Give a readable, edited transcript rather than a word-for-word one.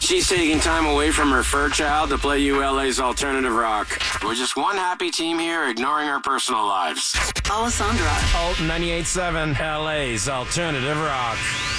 She's taking time away from her fur child to play ULA's alternative rock. We're just one happy team here ignoring our personal lives. Alessandra. Alt 98.7, LA's alternative rock.